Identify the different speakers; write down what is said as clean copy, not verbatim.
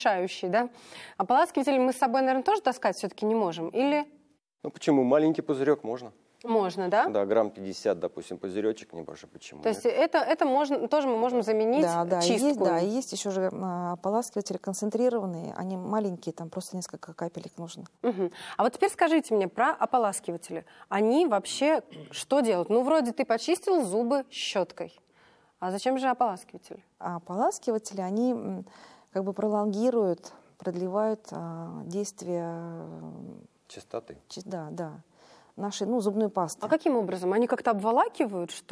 Speaker 1: мешающий, да? Ополаскиватель мы с собой, наверное, тоже таскать все-таки не можем? Или
Speaker 2: Ну почему? Маленький пузырек можно.
Speaker 1: можно, да?
Speaker 2: Да, грамм 50, допустим, пузыречек небольшой. Почему?
Speaker 1: То есть это можно, тоже мы можем заменить чистку?
Speaker 3: И есть еще же ополаскиватели концентрированные, они маленькие, там просто несколько капелек нужно.
Speaker 1: Угу. А вот теперь скажите мне про ополаскиватели. Они вообще что делают? Ну, вроде ты почистил зубы щеткой. А зачем же ополаскиватель?
Speaker 3: А ополаскиватели, они как бы пролонгируют, продлевают действие
Speaker 2: Чистоты.
Speaker 3: нашей зубной пасты.
Speaker 1: А каким образом? Они как-то обволакивают, что